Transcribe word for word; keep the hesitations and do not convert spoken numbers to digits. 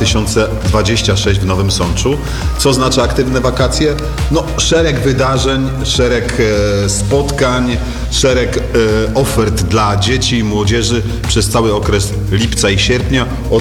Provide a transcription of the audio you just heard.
tysiące dwudziesty szósty w Nowym Sączu. Co znaczy aktywne wakacje? No, szereg wydarzeń, szereg e, spotkań, szereg e, ofert dla dzieci i młodzieży przez cały okres lipca i sierpnia. Od